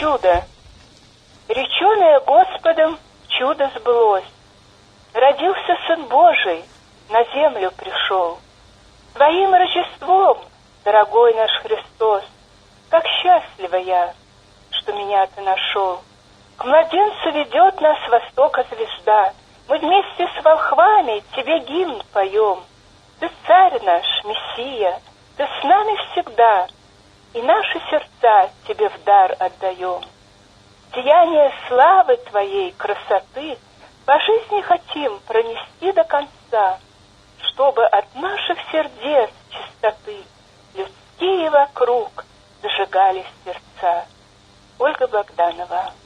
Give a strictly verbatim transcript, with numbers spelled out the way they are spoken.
чудо. Реченое Господом чудо сбылось. Родился Сын Божий, на землю пришел. Твоим Рождеством, дорогой наш Христос, как счастлива я, что меня ты нашел. К младенцу ведет нас с востока звезда. Мы вместе с волхвами тебе гимн поем. Ты царь наш, Мессия, ты с нами всегда, и наши сердца тебе в дар отдаем. Сияние славы твоей красоты по жизни хотим пронести до конца, чтобы от наших сердец чистоты людские вокруг зажигались сердца. Ольга Богданова.